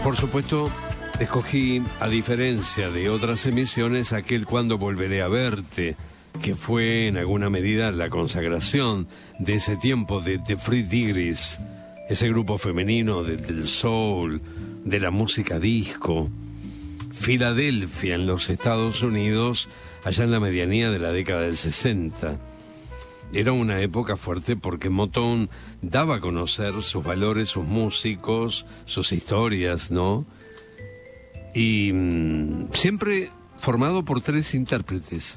Por supuesto, escogí, a diferencia de otras emisiones, aquel Cuando Volveré a Verte, que fue en alguna medida la consagración de ese tiempo de The Three Degrees, ese grupo femenino del soul, de la música disco. Filadelfia, en los Estados Unidos, allá en la medianía de la década del 60. Era una época fuerte porque Motown daba a conocer sus valores, sus músicos, sus historias, ¿no? Y siempre formado por 3 intérpretes.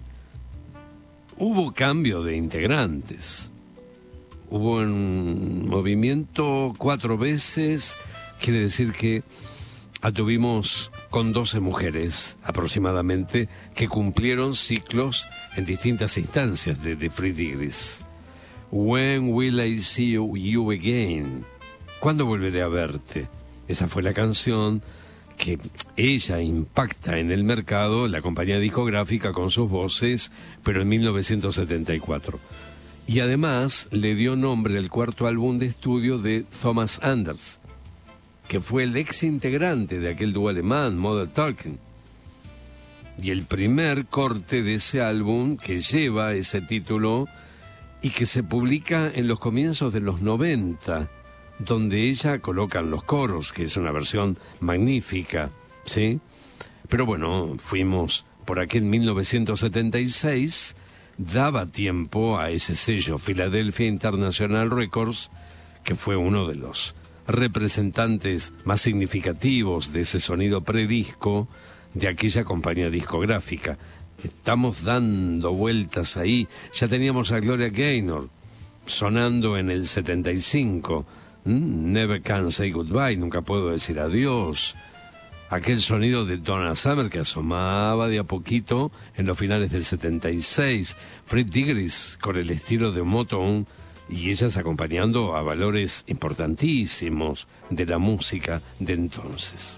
Hubo cambio de integrantes. Hubo en movimiento 4 veces, quiere decir que tuvimos con 12 mujeres aproximadamente que cumplieron ciclos en distintas instancias de The Three Degrees. When Will I See You Again? ¿Cuándo volveré a verte? Esa fue la canción que ella impacta en el mercado, la compañía discográfica con sus voces, pero en 1974. Y además le dio nombre al 4º álbum de estudio de Thomas Anders, que fue el ex integrante de aquel dúo alemán, Modern Talking. Y el primer corte de ese álbum que lleva ese título y que se publica en los comienzos de los 90, donde ella coloca los coros, que es una versión magnífica, ¿sí? Pero bueno, fuimos por aquel 1976, daba tiempo a ese sello Philadelphia International Records, que fue uno de los representantes más significativos de ese sonido predisco de aquella compañía discográfica. Estamos dando vueltas ahí. Ya teníamos a Gloria Gaynor sonando en el 75. Never Can Say Goodbye, nunca puedo decir adiós. Aquel sonido de Donna Summer que asomaba de a poquito en los finales del 76. Fred Digris con el estilo de Motown y ellas acompañando a valores importantísimos de la música de entonces.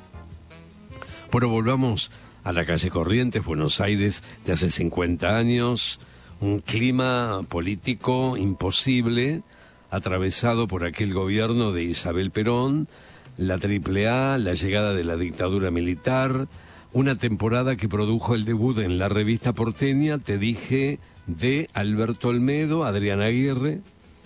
Pero volvamos a la calle Corrientes, Buenos Aires, de hace 50 años, un clima político imposible, atravesado por aquel gobierno de Isabel Perón, la AAA, la llegada de la dictadura militar, una temporada que produjo el debut en la revista porteña, te dije, de Alberto Olmedo, Adrián Aguirre,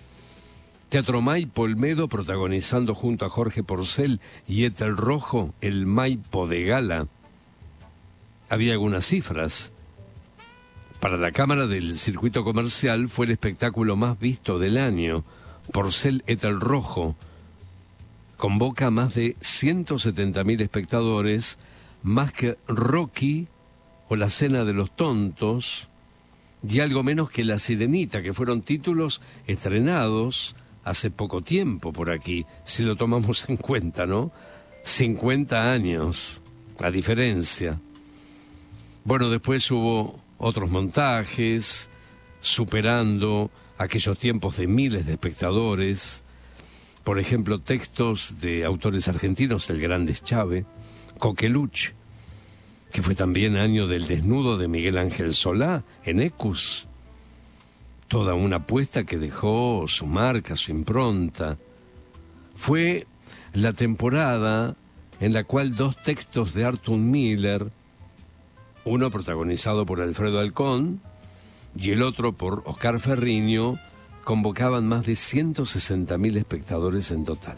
Teatro Maipo Olmedo protagonizando junto a Jorge Porcel y Ethel Rojo el Maipo de Gala. Había algunas cifras. Para la Cámara del Circuito Comercial fue el espectáculo más visto del año. Porcel Ethel Rojo convoca a más de 170.000 espectadores, más que Rocky o La Cena de los Tontos, y algo menos que La Sirenita, que fueron títulos estrenados hace poco tiempo por aquí, si lo tomamos en cuenta, ¿no? 50 años, a diferencia. Bueno, después hubo otros montajes, superando aquellos tiempos de miles de espectadores. Por ejemplo, textos de autores argentinos, el Grande Chávez, Coqueluche, que fue también año del desnudo de Miguel Ángel Solá en Ecus. Toda una apuesta que dejó su marca, su impronta. Fue la temporada en la cual 2 textos de Arthur Miller, uno protagonizado por Alfredo Alcón y el otro por Oscar Ferriño, convocaban más de 160.000 espectadores en total.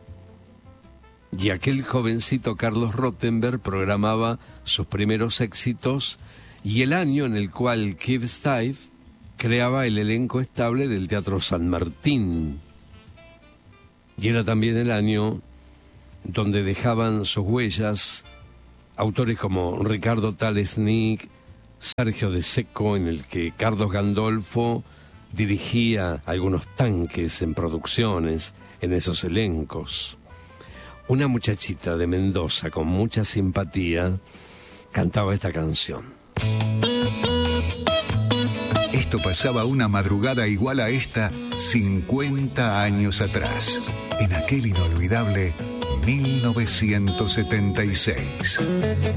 Y aquel jovencito Carlos Rottenberg programaba sus primeros éxitos, y el año en el cual Keith Stive creaba el elenco estable del Teatro San Martín. Y era también el año donde dejaban sus huellas autores como Ricardo Talesnik, Sergio de Secco, en el que Carlos Gandolfo dirigía algunos tanques en producciones en esos elencos. Una muchachita de Mendoza con mucha simpatía cantaba esta canción. Esto pasaba una madrugada igual a esta 50 años atrás, en aquel inolvidable 1976.